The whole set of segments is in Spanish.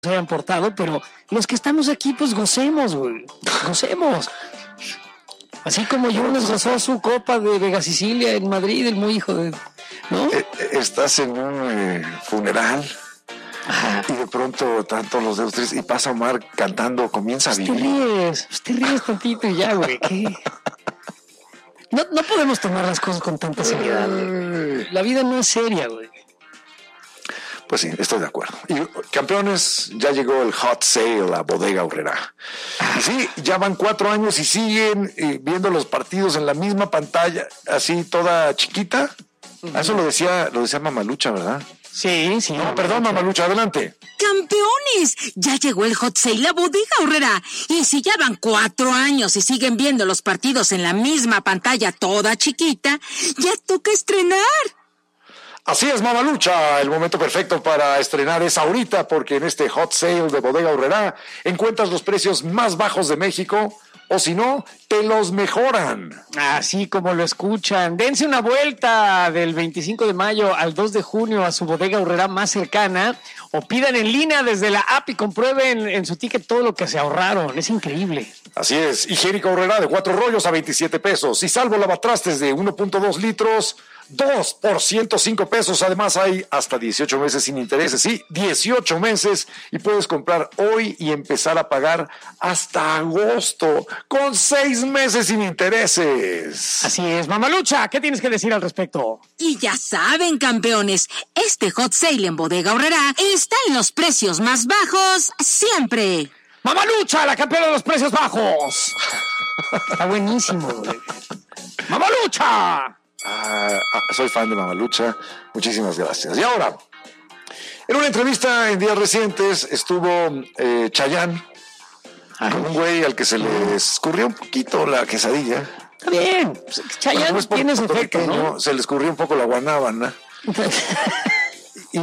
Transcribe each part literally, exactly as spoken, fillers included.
se hayan portado, pero los que estamos aquí, pues gocemos, güey. Gocemos. Así como Yunes gozó su copa de Vega Sicilia en Madrid, el muy hijo de... ¿no? Eh, estás en un eh, funeral Ajá. y de pronto están todos los dedos tristes y pasa Omar cantando, comienza a vivir. Te ríes, te ríes tantito y ya, güey. ¿Qué? No, no podemos tomar las cosas con tanta seriedad, güey. La vida no es seria, güey. Pues sí, estoy de acuerdo. Y campeones, ya llegó el hot sale a Bodega Aurrerá. Y sí, ya van cuatro años y siguen eh, viendo los partidos en la misma pantalla, así toda chiquita. Uh-huh. Eso lo decía, lo decía Mamalucha, ¿verdad? Sí, sí. No, perdón, Mamalucha, adelante. ¡Campeones! Ya llegó el hot sale a Bodega Aurrerá. Y si ya van cuatro años y siguen viendo los partidos en la misma pantalla toda chiquita, ya toca estrenar. Así es, Mamalucha, el momento perfecto para estrenar es ahorita, porque en este hot sale de Bodega Aurrerá encuentras los precios más bajos de México, o si no, te los mejoran. Así como lo escuchan. Dense una vuelta del veinticinco de mayo al dos de junio a su Bodega Aurrerá más cercana, o pidan en línea desde la app y comprueben en su ticket todo lo que se ahorraron. Es increíble. Así es, higiénico Aurrerá de cuatro rollos a veintisiete pesos y salvo lavatrastes de uno punto dos litros, dos por ciento cinco pesos. Además hay hasta dieciocho meses sin intereses. Sí, dieciocho meses y puedes comprar hoy y empezar a pagar hasta agosto con seis meses sin intereses. Así es, Mamalucha, ¿qué tienes que decir al respecto? Y ya saben, campeones, este hot sale en Bodega Aurrerá está en los precios más bajos siempre. ¡Mamalucha, la campeona de los precios bajos! Está buenísimo, güey. ¡Mamalucha! Ah, ah, soy fan de Mamalucha, muchísimas gracias. Y ahora, en una entrevista en días recientes estuvo eh, Chayanne, un güey al que se le escurrió un poquito la quesadilla. Está bien, Chayanne bueno, tiene ese efecto, ¿no? Se le escurrió un poco la guanábana. y,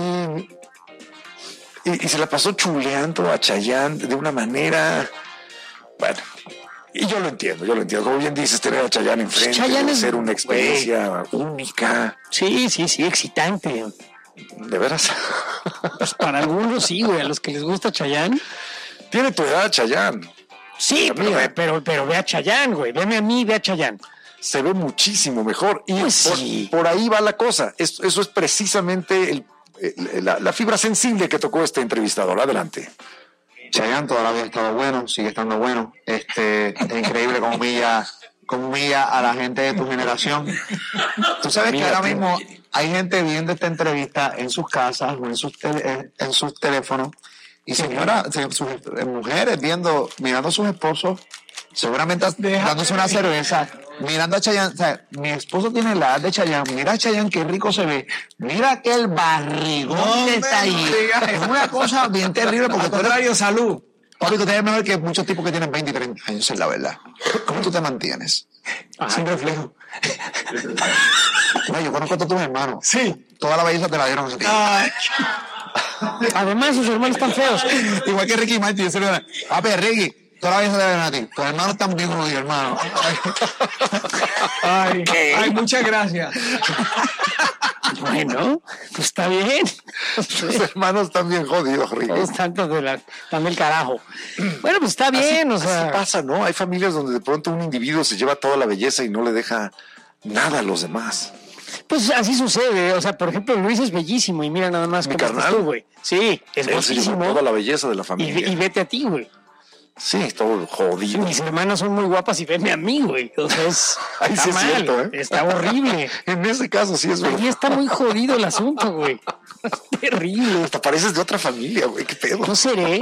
y, y se la pasó chuleando a Chayanne de una manera, bueno... Y yo lo entiendo, yo lo entiendo. Como bien dices, tener a Chayanne enfrente, Chayanne debe ser una experiencia wey. única. Sí, sí, sí, excitante. ¿De veras? Pues para algunos sí, güey, a los que les gusta Chayanne. Tiene tu edad, Chayanne. Sí, pero, ve, pero, pero ve a Chayanne, güey. Veme a mí, ve a Chayanne. Se ve muchísimo mejor. Y pues por, sí. por ahí va la cosa. Eso, eso es precisamente el, el, la, la fibra sensible que tocó este entrevistador. Adelante. Chayanne todavía ha estado bueno, sigue estando bueno. Este, es increíble cómo humilla, cómo humilla a la gente de tu generación. Tú sabes que ahora mismo hay gente viendo esta entrevista en sus casas o en sus, tele, en sus teléfonos y señoras, sus mujeres viendo, mirando a sus esposos, seguramente dándose una cerveza, mirando a Chayanne. O sea, mi esposo tiene la edad de Chayanne. Mira a Chayanne, qué rico se ve. Mira aquel barrigón no que está ahí. Es una cosa bien terrible porque tú eres salud. Papi, tú te ves mejor que muchos tipos que tienen veinte y treinta años, es la verdad. ¿Cómo tú te mantienes? Ajá. Sin reflejo. No, yo conozco a todos tus hermanos. Sí. Toda la belleza te la dieron. Ay. Además, sus hermanos están feos. Igual que Ricky Martin. Yo se lo digo, papi, Ricky. Toda la vida se deben a ti. Tus hermanos están bien jodidos, hermano. Ay, ay, muchas gracias. Bueno, pues está bien. Tus hermanos están bien jodidos, Ricky. Todos tantos de la, están del carajo. Bueno, pues está bien, así, o sea. Así pasa, ¿no? Hay familias donde de pronto un individuo se lleva toda la belleza y no le deja nada a los demás. Pues así sucede, o sea, por ejemplo, Luis es bellísimo y mira nada más mi cómo carnal, estás tú, güey. Sí, es guapísimo. Toda la belleza de la familia. Y, y vete a ti, güey. Sí, todo jodido. Mis hermanas son muy guapas y venme a mí, güey. O sea, es, Ahí está sí mal, es cierto, ¿eh? Está horrible. En ese caso sí es verdad. Ahí está muy jodido el asunto, güey. Es terrible. Hasta pareces de otra familia, güey. ¿Qué pedo? No seré.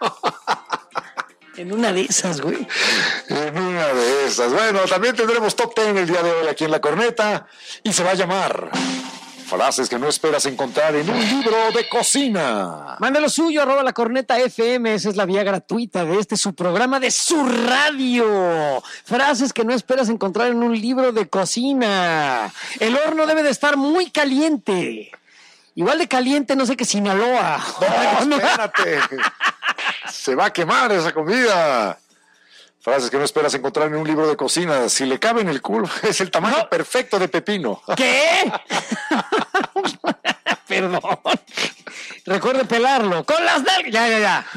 En una de esas, güey. En una de esas. Bueno, también tendremos Top Ten el día de hoy aquí en La Corneta. Y se va a llamar... Frases que no esperas encontrar en un libro de cocina. Mándalo suyo, arroba La Corneta F M. Esa es la vía gratuita de este su programa de su radio. Frases que no esperas encontrar en un libro de cocina. El horno debe de estar muy caliente. Igual de caliente, no sé qué, Sinaloa. No, espérate. Se va a quemar esa comida. Frases que no esperas encontrar en un libro de cocina. Si le cabe en el culo, es el tamaño no. perfecto de pepino. ¿Qué? Perdón. Recuerde pelarlo con las nalgas. Ya, ya, ya.